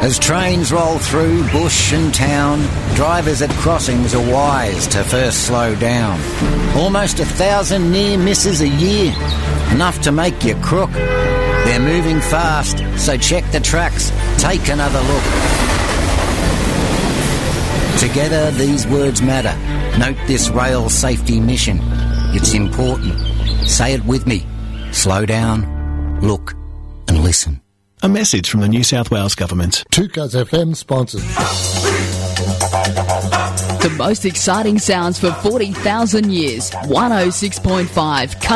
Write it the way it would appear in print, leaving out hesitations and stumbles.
As trains roll through bush and town, drivers at crossings are wise to first slow down. Almost 1,000 near misses a year, enough to make you crook. They're moving fast, so check the tracks, take another look. Together these words matter. Note this rail safety mission. It's important. Say it with me. Slow down, look and listen. A message from the New South Wales Government. 2Cuz FM sponsors. The most exciting sounds for 40,000 years. 106.5